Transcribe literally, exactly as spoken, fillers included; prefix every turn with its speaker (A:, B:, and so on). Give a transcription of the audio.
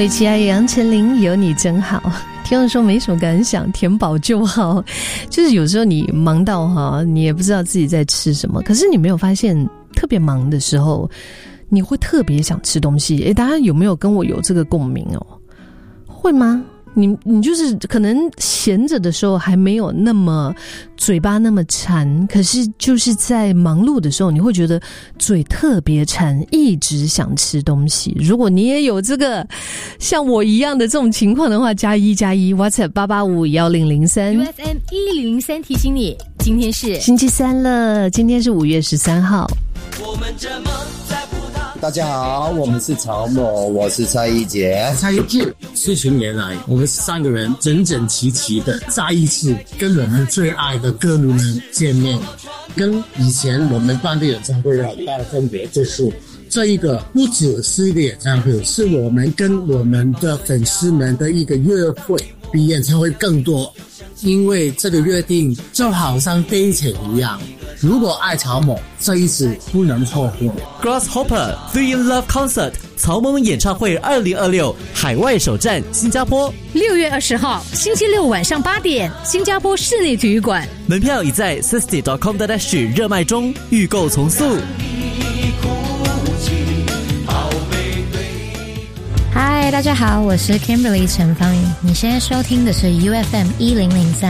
A: 回亲爱杨丞琳，有你真好。听众说没什么感想，填饱就好。就是有时候你忙到哈，你也不知道自己在吃什么，可是你没有发现特别忙的时候你会特别想吃东西。诶，大家有没有跟我有这个共鸣哦？会吗？你你就是可能闲着的时候还没有那么嘴巴那么馋，可是就是在忙碌的时候你会觉得嘴特别馋，一直想吃东西。如果你也有这个像我一样的这种情况的话，加一加一 WhatsApp 八八五一零零三
B: U F M 一零零三提醒你，今天是
A: 星期三了，今天是五月十三号。
C: 我们这么在葡萄。
D: 大家好，我们是曹某，我是蔡一杰。
E: 蔡一杰，四十年来，我们三个人整整齐齐的再一次跟我们最爱的歌迷们见面。跟以前我们办的演唱会很大的分别就是，这一个不只是一个演唱会，是我们跟我们的粉丝们的一个约会，比演唱会更多。因为这个约定就好像飞钱一样，如果爱曹某，这一次不能错过。
F: Grasshopper Three in Love Concert 曹萌演唱会二零二六海外首站新加坡，
B: 六月二十号星期六晚上八点，新加坡室内体育馆，
F: 门票已在 sixty dot com dot s g 热卖中，预购从速。
G: 嗨，大家好，我是 Kimberly 陈芳宇，你现在收听的是 U F M 一零零三